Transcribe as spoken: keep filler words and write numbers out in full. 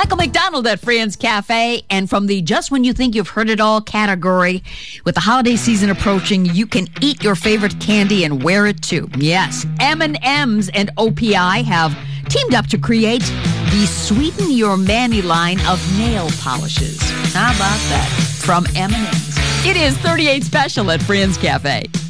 Michael McDonald at Friends Cafe. And from the just when you think you've heard it all category, with the holiday season approaching, you can eat your favorite candy and wear it too. Yes, M and M's and O P I have teamed up to create the Sweeten Your Manny line of nail polishes. How about that? From M and M's. It is thirty-eight Special at Friends Cafe.